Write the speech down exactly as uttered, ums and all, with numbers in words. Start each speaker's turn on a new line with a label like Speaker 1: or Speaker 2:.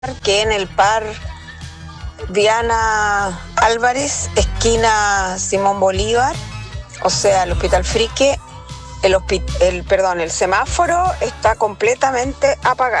Speaker 1: que en el par Diana Álvarez, esquina Simón Bolívar, o sea, el Hospital Frique, el, hospi- el, perdón, el semáforo está completamente apagado.